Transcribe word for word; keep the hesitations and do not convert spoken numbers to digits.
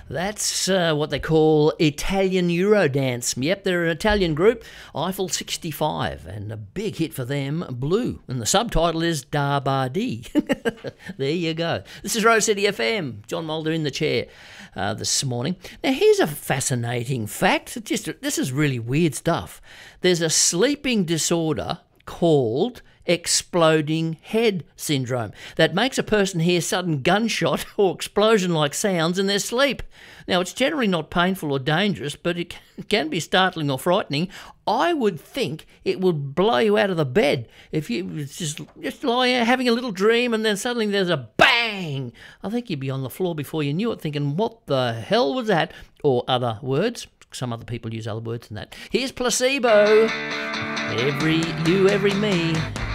That's uh, what they call Italian Eurodance. Yep, they're an Italian group, Eiffel sixty-five, and a big hit for them, Blue. And the subtitle is Da Ba Dee. There you go. This is Rose City F M. John Mulder in the chair uh, this morning. Now, here's a fascinating fact. It's just this is really weird stuff. There's a sleeping disorder called exploding head syndrome that makes a person hear sudden gunshot or explosion-like sounds in their sleep. Now, it's generally not painful or dangerous, but it can be startling or frightening. I would think it would blow you out of the bed if you just, just lie there having a little dream and then suddenly there's a bang. I think you'd be on the floor before you knew it thinking, what the hell was that? Or other words. Some other people use other words than that. Here's Placebo. Every you, every me.